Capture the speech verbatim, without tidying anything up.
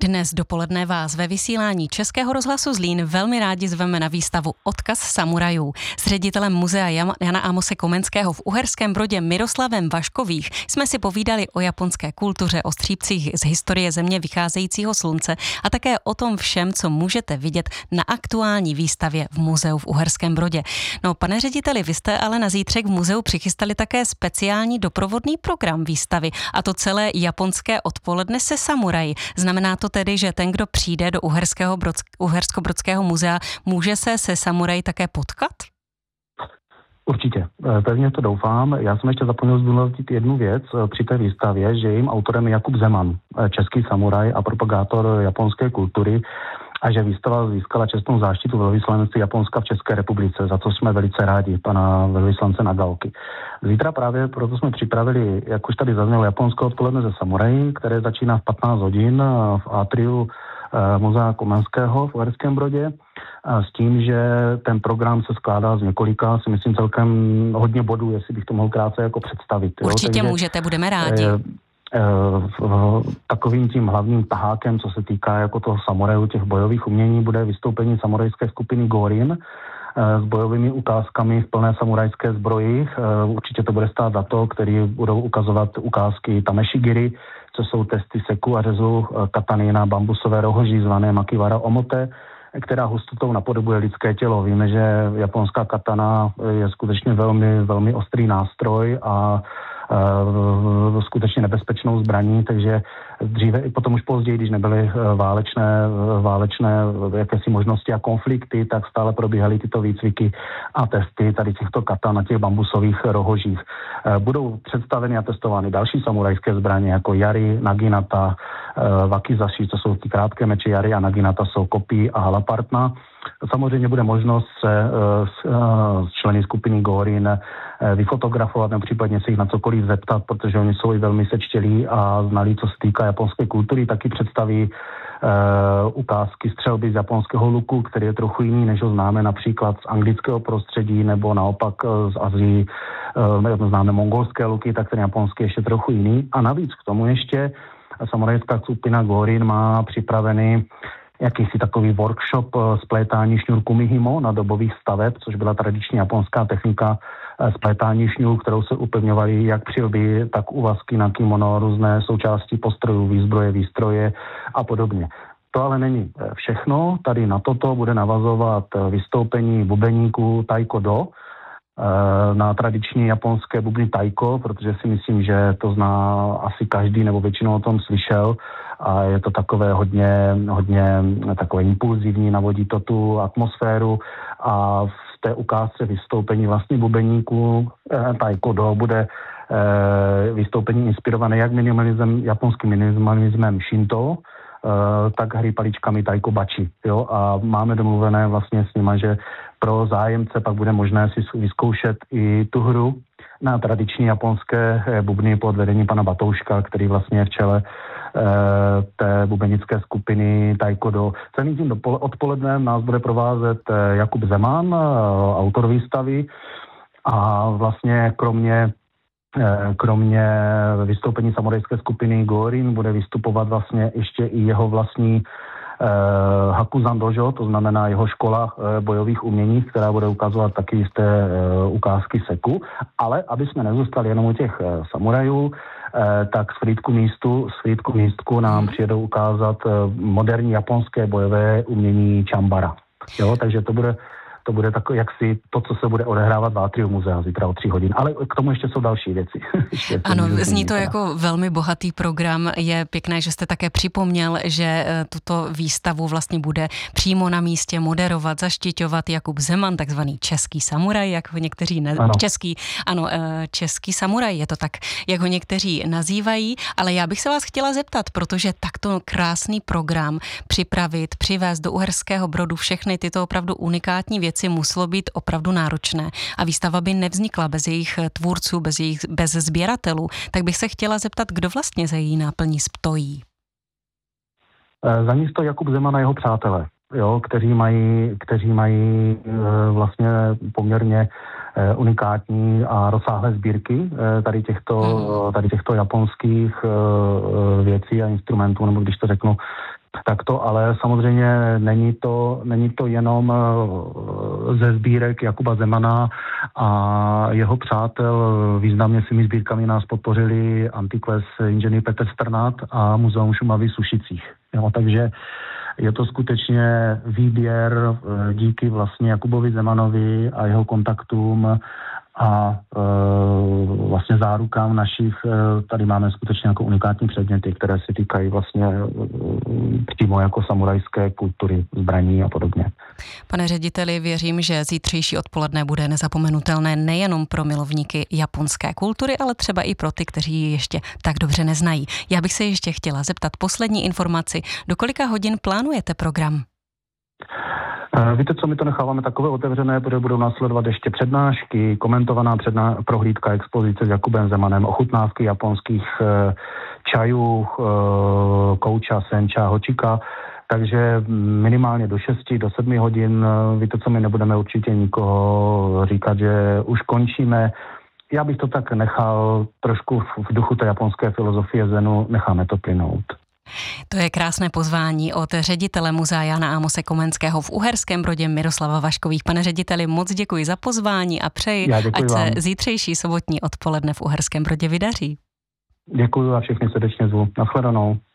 Dnes dopoledne vás ve vysílání Českého rozhlasu Zlín velmi rádi zveme na výstavu Odkaz samurajů. S ředitelem muzea Jana Amose Komenského v Uherském Brodě Miroslavem Vaškových jsme si povídali o japonské kultuře, o střípcích z historie země vycházejícího slunce a také o tom všem, co můžete vidět na aktuální výstavě v muzeu v Uherském Brodě. No, pane řediteli, vy jste ale na zítřek v muzeu přichystali také speciální doprovodný program výstavy, a to celé japonské odpoledne se samuraji. Znamená to tedy, že ten, kdo přijde do Uherského Brodsk- Uhersko-Brodského muzea, může se se samuraji také potkat? Určitě, pevně to doufám. Já jsem ještě zapomněl zdůraznit jednu věc při té výstavě, že jejím autorem je Jakub Zeman, český samuraj a propagátor japonské kultury, a že výstava získala čestnou záštitu velvyslanectví Japonska v České republice, za co jsme velice rádi, pana velvyslance Nagaoky. Zítra právě proto jsme připravili, jak už tady zaznělo, japonské odpoledne ze samuraji, které začíná v patnáct hodin v atriu muzea Komenského v Uherském Brodě, s tím, že ten program se skládá z několika, si myslím celkem hodně bodů, jestli bych to mohl krátce jako představit. Určitě jo? Takže, můžete, budeme rádi. Takovým tím hlavním tahákem, co se týká jako toho samurajů, těch bojových umění, bude vystoupení samurajské skupiny Gorin s bojovými ukázkami v plné samurajské zbroji. Určitě to bude stát za to, který budou ukazovat ukázky tameshigiri, co jsou testy seku a řezu katany na bambusové rohoží zvané makiwara omote, která hustotou napodobuje lidské tělo. Víme, že japonská katana je skutečně velmi, velmi ostrý nástroj a uh, skutečně nebezpečnou zbraní, takže dříve i potom už později, když nebyly válečné, válečné jakési možnosti a konflikty, tak stále probíhaly tyto výcviky a testy tady těchto katan na těch bambusových rohožích. Budou představeny a testovány další samurajské zbraně, jako jari, naginata, wakizashi, to jsou ty krátké meče, jari a naginata jsou kopí a halapartna. Samozřejmě bude možnost se s členy skupiny Gorin vyfotografovat, nebo případně se jich na cokoliv zeptat, protože oni jsou i velmi sečtělí a znalí, co se týká japonské kultury, taky představí uh, ukázky střelby z japonského luku, který je trochu jiný, než ho známe například z anglického prostředí, nebo naopak z Azii, uh, známe mongolské luky, tak ten japonský ještě trochu jiný. A navíc k tomu ještě samurajská skupina Gorin má připravený jakýsi takový workshop splétání šňůrku mihimo na dobových staveb, což byla tradiční japonská technika splétání šňůr, kterou se upevňovaly jak přilby, tak úvazky na kimono, různé součásti postrojů, výzbroje, výstroje a podobně. To ale není všechno. Tady na toto bude navazovat vystoupení bubeníků Taiko Do na tradiční japonské bubny taiko, protože si myslím, že to zná asi každý nebo většinou o tom slyšel a je to takové hodně, hodně takové impulzivní, navodí to tu atmosféru a v té ukázce vystoupení vlastně bubeníků taiko do bude vystoupení inspirované jak minimalismem, japonským minimalismem Shinto, tak hry paličkami taiko bachi. Jo? A máme domluvené vlastně s nima, že pro zájemce pak bude možné si vyzkoušet i tu hru na tradiční japonské bubny pod vedením pana Batouška, který vlastně je v čele e, té bubenické skupiny Taiko Do. Celým tím odpolednem nás bude provázet Jakub Zeman, autor výstavy, a vlastně kromě Kromě vystoupení samurajské skupiny Gorin bude vystupovat vlastně ještě i jeho vlastní eh, Hakuzan Dojo, to znamená jeho škola eh, bojových umění, která bude ukazovat taky jisté eh, ukázky seku. Ale aby jsme nezůstali jenom u těch eh, samurajů, eh, tak z Frýdku místu, z Frýdku místku nám přijedou ukázat eh, moderní japonské bojové umění Chambara. Jo, takže to bude To bude tak, jak si to, co se bude odehrávat v atriu muzea zítra o tři hodin. Ale k tomu ještě jsou další věci. ještě ano, zní to jako velmi bohatý program. Je pěkné, že jste také připomněl, že tuto výstavu vlastně bude přímo na místě moderovat, zaštiťovat Jakub Zeman, takzvaný český samuraj, jak ho někteří ne... ano. český, ano, český samuraj, je to tak, jak ho někteří nazývají, ale já bych se vás chtěla zeptat, protože takto krásný program připravit, přivést do Uherského Brodu všechny tyto opravdu unikátní věci muselo být opravdu náročné a výstava by nevznikla bez jejich tvůrců, bez jejich, bez sběratelů. Tak bych se chtěla zeptat, kdo vlastně za její náplní stojí? Za ní stojí Jakub Zeman a jeho přátelé, jo, kteří mají, kteří mají vlastně poměrně unikátní a rozsáhlé sbírky tady těchto, tady těchto japonských věcí a instrumentů, nebo když to řeknu Tak to ale samozřejmě není to, není to jenom ze sbírek Jakuba Zemana a jeho přátel. Významně svými sbírkami nás podpořili Antiques inženýr Petr Strnad a Muzeum Šumavy v Sušicích. Jo, takže je to skutečně výběr díky vlastně Jakubovi Zemanovi a jeho kontaktům a e, vlastně zárukám našich, e, tady máme skutečně jako unikátní předměty, které se týkají vlastně e, přímo jako samurajské kultury, zbraní a podobně. Pane řediteli, věřím, že zítřejší odpoledne bude nezapomenutelné nejenom pro milovníky japonské kultury, ale třeba i pro ty, kteří ji ještě tak dobře neznají. Já bych se ještě chtěla zeptat poslední informaci, do kolika hodin plánujete program? Víte co, my to necháváme takové otevřené, protože budou následovat ještě přednášky, komentovaná předná, prohlídka expozice s Jakubem Zemanem, ochutnávky japonských e, čajů, e, kouča, senča, hočika, takže minimálně do šesti, do sedmi hodin. Víte co, my nebudeme určitě nikoho říkat, že už končíme. Já bych to tak nechal trošku v duchu té japonské filozofie zenu, necháme to plynout. To je krásné pozvání od ředitele muzea Jana Amose Komenského v Uherském Brodě Miroslava Vaškových. Pane řediteli, moc děkuji za pozvání a přeji, ať se vám zítřejší sobotní odpoledne v Uherském Brodě vydaří. Děkuji a všechny srdečně zvu. Nashledanou.